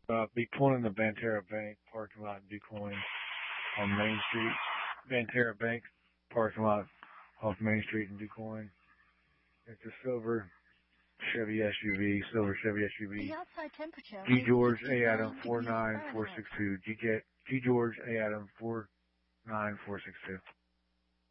Be pulling in the Banterra Bank parking lot in DuQuoin on Main Street. Banterra Bank parking lot off Main Street in DuQuoin. It's a silver Chevy SUV. The outside temperature G is George 59 A Adam degrees Fahrenheit. 49462. G George A Adam 49462.